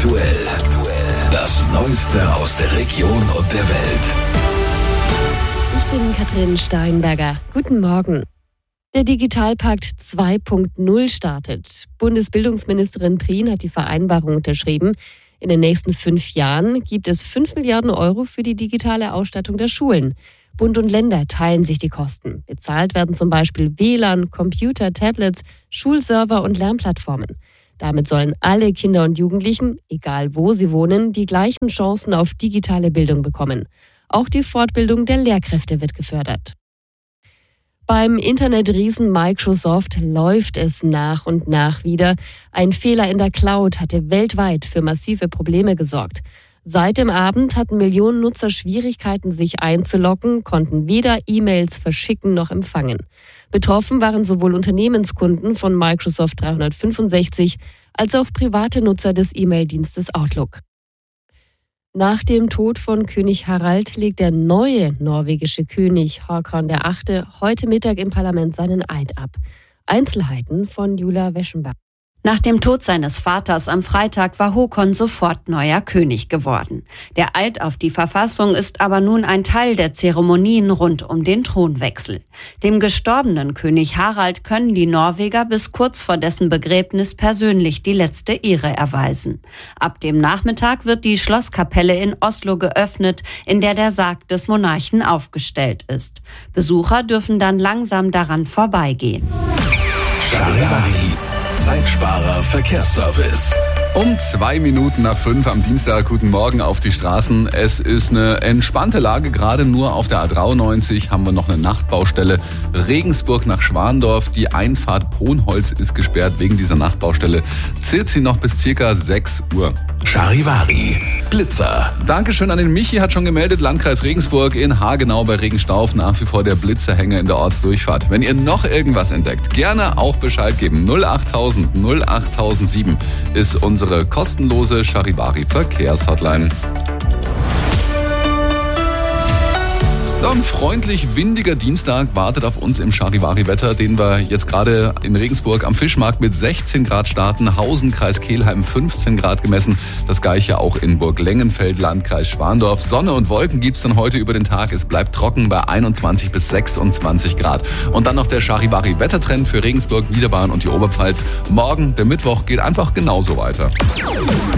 Aktuell. Das Neueste aus der Region und der Welt. Ich bin Katrin Steinberger. Guten Morgen. Der Digitalpakt 2.0 startet. Bundesbildungsministerin Prien hat die Vereinbarung unterschrieben. In den nächsten 5 Jahren gibt es 5 Milliarden Euro für die digitale Ausstattung der Schulen. Bund und Länder teilen sich die Kosten. Bezahlt werden zum Beispiel WLAN, Computer, Tablets, Schulserver und Lernplattformen. Damit sollen alle Kinder und Jugendlichen, egal wo sie wohnen, die gleichen Chancen auf digitale Bildung bekommen. Auch die Fortbildung der Lehrkräfte wird gefördert. Beim Internetriesen Microsoft läuft es nach und nach wieder. Ein Fehler in der Cloud hatte weltweit für massive Probleme gesorgt. Seit dem Abend hatten Millionen Nutzer Schwierigkeiten, sich einzuloggen, konnten weder E-Mails verschicken noch empfangen. Betroffen waren sowohl Unternehmenskunden von Microsoft 365 als auch private Nutzer des E-Mail-Dienstes Outlook. Nach dem Tod von König Harald legt der neue norwegische König Håkon VIII. Heute Mittag im Parlament seinen Eid ab. Einzelheiten von Julia Weschenbach. Nach dem Tod seines Vaters am Freitag war Håkon sofort neuer König geworden. Der Eid auf die Verfassung ist aber nun ein Teil der Zeremonien rund um den Thronwechsel. Dem gestorbenen König Harald können die Norweger bis kurz vor dessen Begräbnis persönlich die letzte Ehre erweisen. Ab dem Nachmittag wird die Schlosskapelle in Oslo geöffnet, in der der Sarg des Monarchen aufgestellt ist. Besucher dürfen dann langsam daran vorbeigehen. Charivari, Zeitsparer Verkehrsservice. Um 2 Minuten nach 5 am Dienstag, guten Morgen auf die Straßen. Es ist eine entspannte Lage, gerade nur auf der A93 haben wir noch eine Nachtbaustelle. Regensburg nach Schwandorf, die Einfahrt Ponholz ist gesperrt wegen dieser Nachtbaustelle. Zählt sie noch bis circa 6 Uhr. Charivari, Blitzer. Dankeschön an den Michi, hat schon gemeldet, Landkreis Regensburg in Hagenau bei Regenstauf nach wie vor der Blitzerhänger in der Ortsdurchfahrt. Wenn ihr noch irgendwas entdeckt, gerne auch Bescheid geben. 08000 08007 ist unsere kostenlose Charivari Verkehrshotline. Ein freundlich windiger Dienstag wartet auf uns im Charivari-Wetter, den wir jetzt gerade in Regensburg am Fischmarkt mit 16 Grad starten, Hausen, Kreis Kelheim 15 Grad gemessen, das gleiche auch in Burg-Lengenfeld, Landkreis Schwandorf. Sonne und Wolken gibt's dann heute über den Tag, es bleibt trocken bei 21 bis 26 Grad. Und dann noch der Charivari-Wettertrend für Regensburg, Niederbayern und die Oberpfalz. Morgen, der Mittwoch, geht einfach genauso weiter.